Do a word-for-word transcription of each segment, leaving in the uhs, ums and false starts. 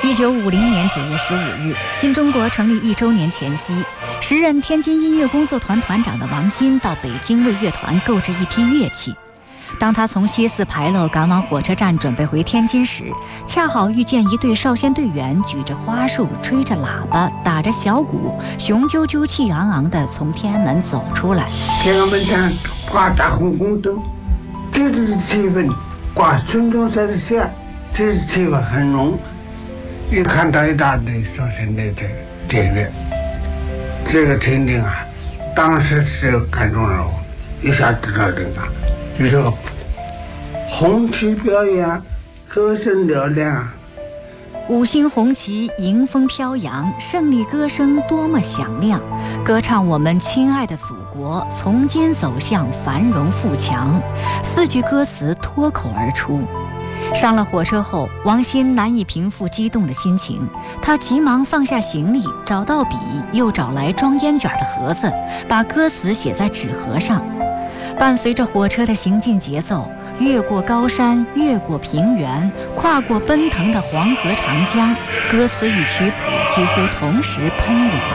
一九五零年九月十五日，新中国成立一周年前夕，时任天津音乐工作团团长的王新到北京为乐团购置一批乐器。当他从西四牌楼赶往火车站准备回天津时，恰好遇见一队少先队员举着花束，吹着喇叭，打着小鼓，雄赳赳气昂昂地从天安门走出来。 天安门上挂大红宫灯，这就是气氛，挂孙中山的像，这是气氛很浓。一看到一大队少先队的队员，这个情景啊，当时是看中了我，一下知道这个。这个红旗表演，歌声嘹亮， 五星红旗迎风飘扬，胜利歌声多么响亮，歌唱我们亲爱的祖国从今走向繁荣富强，四句歌词脱口而出。上了火车后，王新难以平复激动的心情，他急忙放下行李，找到笔，又找来装烟卷的盒子，把歌词写在纸盒上。伴随着火车的行进节奏，越过高山，越过平原，跨过奔腾的黄河长江，歌词与曲谱几乎同时喷涌而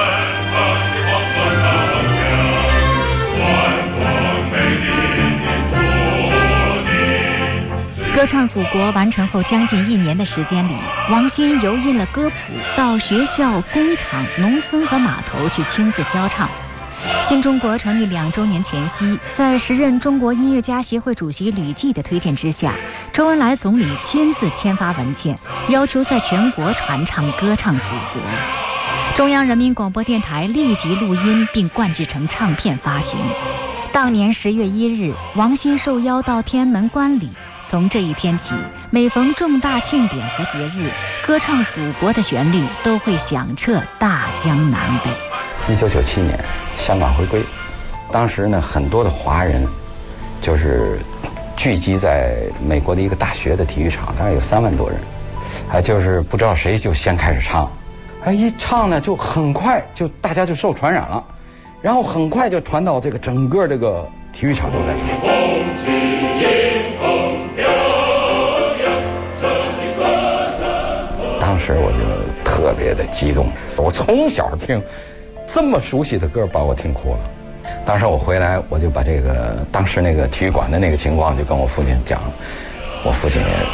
来。歌唱祖国完成后将近一年的时间里，王新油印了歌谱，到学校、工厂、农村和码头去亲自教唱。新中国成立两周年前夕，在时任中国音乐家协会主席吕骥的推荐之下，周恩来总理亲自签发文件，要求在全国传唱歌唱祖国。中央人民广播电台立即录音并灌制成唱片发行。当年十月一日，王新受邀到天安门观礼。从这一天起，每逢重大庆典和节日，歌唱祖国的旋律都会响彻大江南北。 一九九七年，香港回归，当时呢，很多的华人就是聚集在美国的一个大学的体育场，大概有三万多人，还就是不知道谁就先开始唱，哎，一唱呢就很快就大家就受传染了，然后很快就传到这个整个这个体育场都在唱。当时我就特别的激动，我从小听这么熟悉的歌把我听哭了。当时我回来，我就把这个当时那个体育馆的那个情况就跟我父亲讲，我父亲也